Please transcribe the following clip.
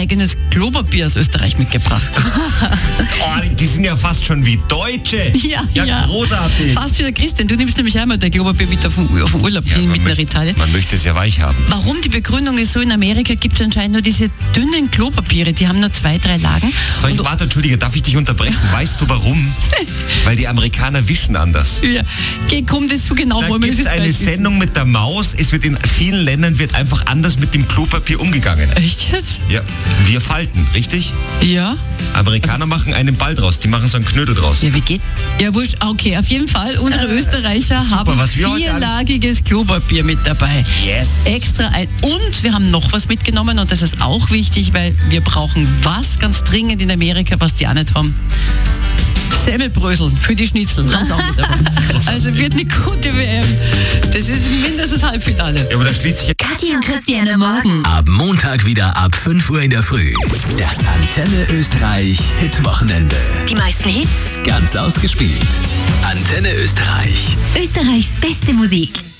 eigenes Klopapier aus Österreich mitgebracht. Oh, die sind ja fast schon wie Deutsche. Ja, großartig. Fast wie der Christian. Du nimmst nämlich einmal dein Klopapier mit auf den Urlaub hin mit nach Italien. Man möchte es ja weich haben. Warum? Die Begründung ist so, in Amerika gibt es anscheinend nur diese dünnen Klopapiere. Die haben nur 2-3 Lagen. Warte, Entschuldige, darf ich dich unterbrechen? Weißt du warum? Weil die Amerikaner wischen anders. Ja, komm, das so genau. Da gibt es eine Sendung mit der Maus. Es wird in vielen Ländern einfach anders mit dem Klopapier umgegangen. Echt jetzt? Ja, wir falten, richtig? Ja. Amerikaner machen einen Ball draus, die machen so einen Knödel draus. Ja, wie geht? Ja, wurscht. Okay, auf jeden Fall. Unsere Österreicher haben 4-lagiges Klopapier mit dabei. Yes. Extra ein. Und wir haben noch was mitgenommen und das ist auch wichtig, weil wir brauchen was ganz dringend in Amerika, was die auch nicht haben. Semmelbröseln für die Schnitzel. Also wird eine gute WM. Das ist mindestens Halbfinale. Ja, aber da schließt sich Kathi und Christian am Morgen. Ab Montag wieder ab 5 Uhr in der Früh. Das Antenne Österreich Hit-Wochenende. Die meisten Hits. Ganz ausgespielt. Antenne Österreich. Österreichs beste Musik.